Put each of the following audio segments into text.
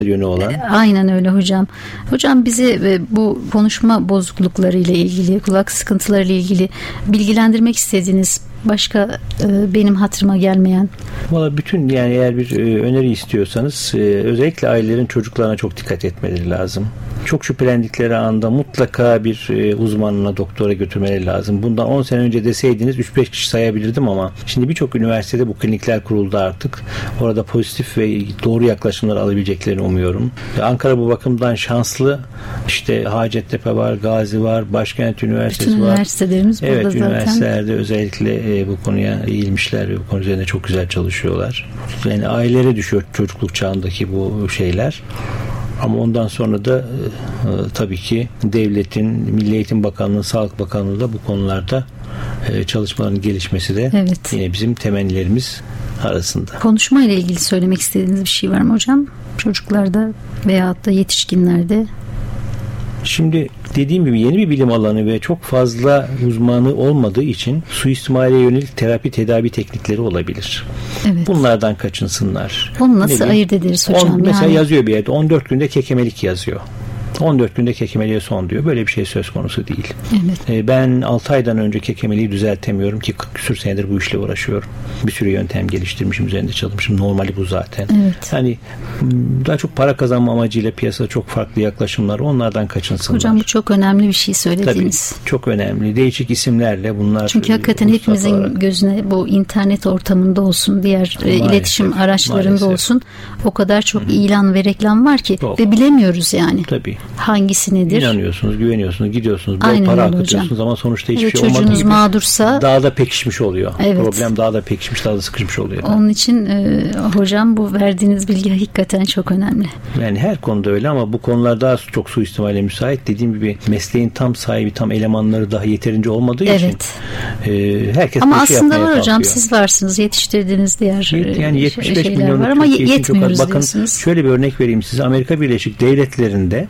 yönü olan. Aynen öyle hocam. Hocam bizi bu konuşma bozuklukları ile ilgili, kulak sıkıntıları ile ilgili bilgilendirmek istediğiniz başka benim hatırıma gelmeyen. Valla bütün, yani eğer bir öneri istiyorsanız özellikle ailelerin çocuklarına çok dikkat etmeleri lazım. Çok şüphelendikleri anda mutlaka bir uzmanına, doktora götürmeleri lazım. Bundan 10 sene önce deseydiniz 3-5 kişi sayabilirdim ama şimdi birçok üniversitede bu klinikler kuruldu artık. Orada pozitif ve doğru yaklaşımlar alabileceklerini umuyorum. Ankara bu bakımdan şanslı. İşte Hacettepe var, Gazi var, Başkent Üniversitesi bütün var. Üniversitelerimiz burada zaten. Üniversitelerde özellikle bu konuya eğilmişler ve bu konu üzerinde çok güzel çalışıyorlar. Yani ailelere düşüyor çocukluk çağındaki bu şeyler. Ama ondan sonra da tabii ki devletin, Milli Eğitim Bakanlığı, Sağlık Bakanlığı da bu konularda çalışmaların gelişmesi de yine bizim temennilerimiz arasında. Konuşma ile ilgili söylemek istediğiniz bir şey var mı hocam? Çocuklarda veyahut da yetişkinlerde. Şimdi dediğim gibi yeni bir bilim alanı ve çok fazla uzmanı olmadığı için suistimale yönelik terapi, tedavi teknikleri olabilir. Evet. Bunlardan kaçınsınlar. Bunu nasıl ayırt ederiz hocam? Mesela yazıyor bir yerde 14 günde kekemelik yazıyor. 14 günde kekemeliğe son diyor. Böyle bir şey söz konusu değil. Evet. Ben 6 aydan önce kekemeliği düzeltemiyorum ki 40 küsur senedir bu işle uğraşıyorum. Bir sürü yöntem geliştirmişim, üzerinde çalışmışım. Normali bu zaten. Evet. Hani daha çok para kazanma amacıyla piyasada çok farklı yaklaşımlar, onlardan kaçınsınlar. Hocam bu çok önemli bir şey söylediniz. Tabii, çok önemli. Değişik isimlerle bunlar. Çünkü hakikaten hepimizin gözüne bu internet ortamında olsun, diğer iletişim araçlarında olsun o kadar çok ilan ve reklam var ki ve bilemiyoruz yani. Tabii. Hangisi nedir? İnanıyorsunuz, güveniyorsunuz, gidiyorsunuz, bol para akıtıyorsunuz ama sonuçta hiçbir şey olmadığı gibi çocuğunuz mağdursa daha da pekişmiş oluyor. Evet. Problem daha da pekişmiş, daha da sıkışmış oluyor. Onun için hocam bu verdiğiniz bilgi hakikaten çok önemli. Yani her konuda öyle ama bu konular daha çok suistimale müsait. Dediğim gibi mesleğin tam sahibi, tam elemanları daha yeterince olmadığı için herkes ama bir şey aslında var hocam, kalkıyor. Siz varsınız, yetiştirdiğiniz diğer yani 75 şeyler milyonluk var ama yetmiyoruz bakın, diyorsunuz. şöyle bir örnek vereyim size. Amerika Birleşik Devletleri'nde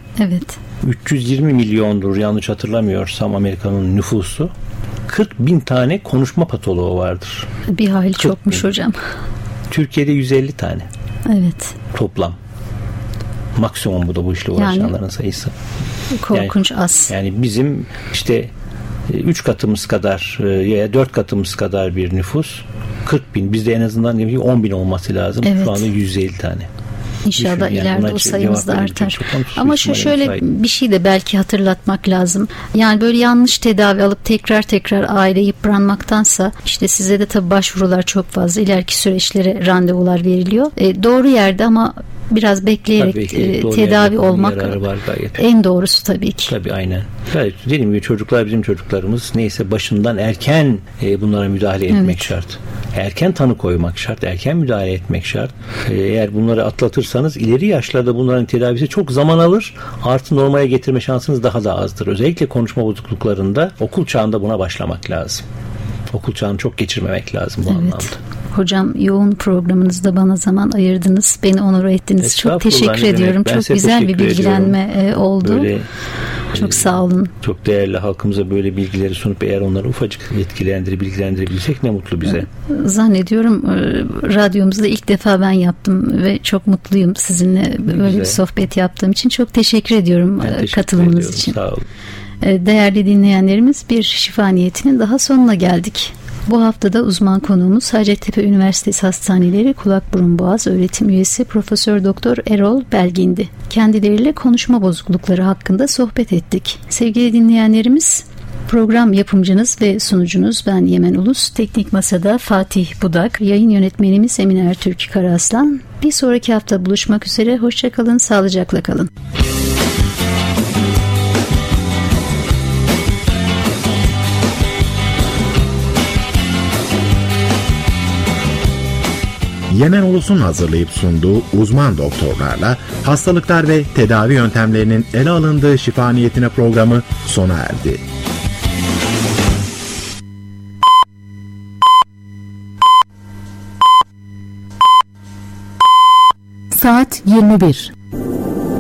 320 milyondur yanlış hatırlamıyorsam Amerika'nın nüfusu. 40 bin tane konuşma patoloğu vardır. Bir hayli çokmuş hocam. Türkiye'de 150 tane. Evet. Toplam. Maksimum bu da bu işle uğraşanların sayısı. Korkunç az. Yani bizim işte 3 katımız kadar ya 4 katımız kadar bir nüfus. 40 bin. Bizde en azından 10 bin olması lazım. Evet. Şu anda 150 tane. İnşallah ileride o sayımız da artar. Ama şöyle bir şey de belki hatırlatmak lazım. Yani böyle yanlış tedavi alıp tekrar aile yıpranmaktansa, işte size de tabii başvurular çok fazla. İleriki süreçlere randevular veriliyor. Doğru yerde ama biraz bekleyerek tedavi olmak en doğrusu tabii ki. Tabii aynen. Evet, dediğim gibi çocuklar bizim çocuklarımız. Neyse başından erken bunlara müdahale etmek şart. Erken tanı koymak şart. Erken müdahale etmek şart. Eğer bunları atlatırsanız ileri yaşlarda bunların tedavisi çok zaman alır. Artı normale getirme şansınız daha da azdır. Özellikle konuşma bozukluklarında okul çağında buna başlamak lazım. Okul çağını çok geçirmemek lazım bu anlamda. Hocam yoğun programınızda bana zaman ayırdınız. Beni onur ettiniz. Çok teşekkür ediyorum. Çok güzel bir bilgilenme oldu. Böyle, çok sağ olun. Çok değerli halkımıza böyle bilgileri sunup eğer onları ufacık bilgilendirebilsek ne mutlu bize. Zannediyorum radyomuzda ilk defa ben yaptım ve çok mutluyum sizinle böyle bir sohbet yaptığım için. Çok teşekkür ediyorum katılımınız için. Sağ olun. Değerli dinleyenlerimiz, bir şifa niyetinin daha sonuna geldik. Bu haftada uzman konuğumuz Hacettepe Üniversitesi Hastaneleri Kulak Burun Boğaz Öğretim Üyesi Profesör Doktor Erol Belgin'di. Kendileriyle konuşma bozuklukları hakkında sohbet ettik. Sevgili dinleyenlerimiz, program yapımcınız ve sunucunuz ben Yemen Ulus. Teknik Masada Fatih Budak, yayın yönetmenimiz Emine Ertürk Karaslan. Bir sonraki hafta buluşmak üzere. Hoşçakalın, sağlıcakla kalın. Yemen Ulus'un hazırlayıp sunduğu uzman doktorlarla hastalıklar ve tedavi yöntemlerinin ele alındığı şifa niyetine programı sona erdi. Saat 21.